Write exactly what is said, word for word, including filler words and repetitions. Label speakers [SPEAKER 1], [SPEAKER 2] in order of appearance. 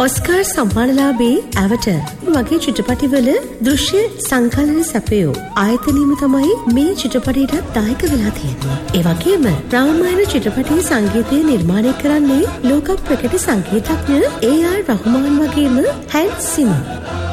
[SPEAKER 1] Oscar සම්මානලාභී ඇවටර් වගේ චිත්‍රපටිවල දෘශ්‍ය සංකලන සැපයෝ ආයතනයම තමයි මේ චිත්‍රපටයට දායක වෙලා තියෙන්නේ. ඒ වගේම රාමායන චිත්‍රපටයේ සංගීතය නිර්මාණය කරන්නේ ලෝක ප්‍රකට සංගීතඥ ඒ ආර් රහ්මාන් වගේම හැන්ස් සිමර්.